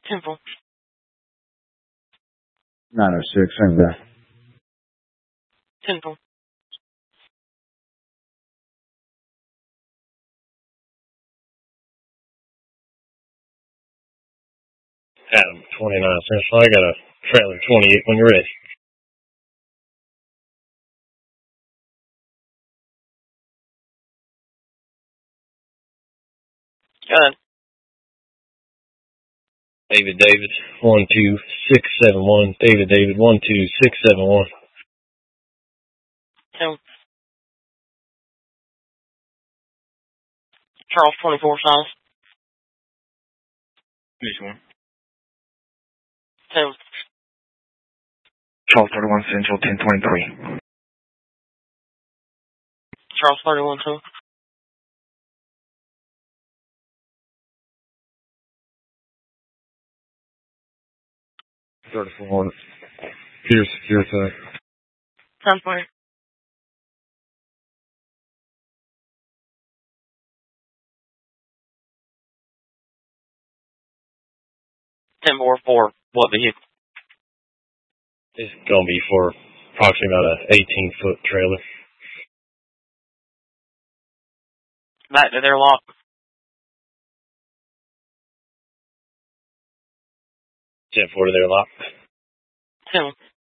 10-4. 906, same guy. 10-4. Adam, 29 Central. I got a trailer 28 when you're ready. Go ahead. David, 12671. David, 12671. 10. Charles 24 South. Which one? 10. Charles 31 Central, 1023. Charles 31 2. Pierce, secure tag. 10-4. 10-4 for what vehicle? It's going to be for approximately about an 18-foot trailer. Back to their lot. 10-4 to their lot. 10.